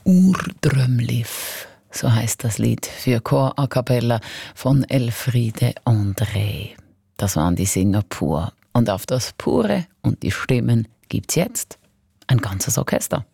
Urdrömliv, so heißt das Lied für Chor a cappella von Elfriede André. Das waren die Singer pur. Und auf das Pure und die Stimmen gibt's jetzt ein ganzes Orchester.